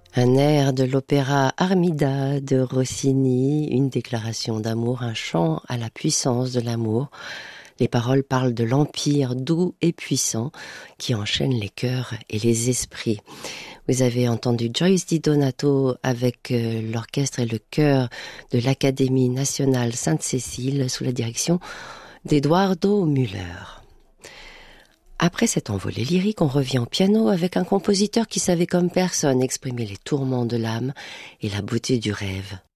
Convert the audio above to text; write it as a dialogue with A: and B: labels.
A: Un air de l'opéra Armida de Rossini, une déclaration d'amour, un chant à la puissance de l'amour. Les paroles parlent de l'empire doux et puissant qui enchaîne les cœurs et les esprits. Vous avez entendu Joyce Di Donato avec l'orchestre et le chœur de l'Académie nationale Sainte-Cécile sous la direction d'Eduardo Müller. Après cette envolée lyrique, on revient au piano avec un compositeur qui savait comme personne exprimer les tourments de l'âme et la beauté du rêve.